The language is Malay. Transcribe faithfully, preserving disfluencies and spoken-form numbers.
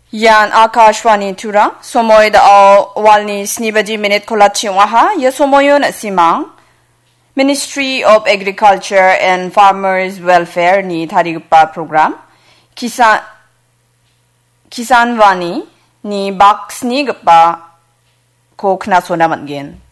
Yan Akashwani Tura, Somoy da o walni snibadi minute kolachi waha, ya somoyo na simang, Ministry of Agriculture and Farmers Welfare ni Tarigpa program, Kisan Kisanwani ni Box ni gpa ko kna sona matgen.